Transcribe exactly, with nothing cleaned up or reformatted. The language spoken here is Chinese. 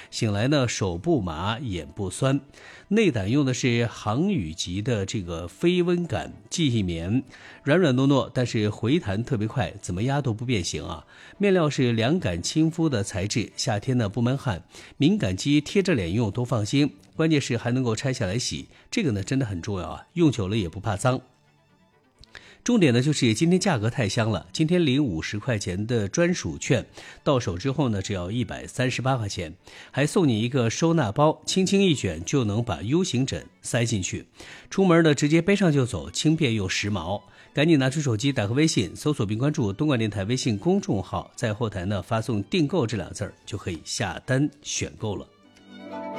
醒来呢手不麻眼不酸。内胆用的是航宇级的这个非温感记忆棉，软软糯糯，但是回弹特别快，怎么压都不变形啊。面料是凉感亲肤的材质，夏天呢不闷汗，敏感肌贴着脸用都放心。关键是还能够拆下来洗，这个呢真的很重要啊，用久了也不怕脏。重点呢就是今天价格太香了，今天领五十块钱的专属券，到手之后呢只要一百三十八块钱，还送你一个收纳包，轻轻一卷就能把 U 型枕塞进去，出门呢直接背上就走，轻便又时髦。赶紧拿出手机，打开微信，搜索并关注东莞电台微信公众号，在后台呢发送订购这俩字儿，就可以下单选购了。